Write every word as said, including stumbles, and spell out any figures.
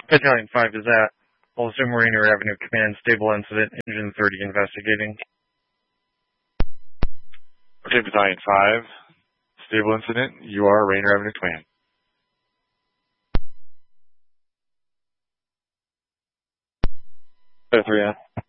Battalion five is that. Also Marine Revenue Command, stable incident, Engine thirty investigating. Okay, Battalion five, stable incident, you are Marine Revenue Command. Oh, three, yeah.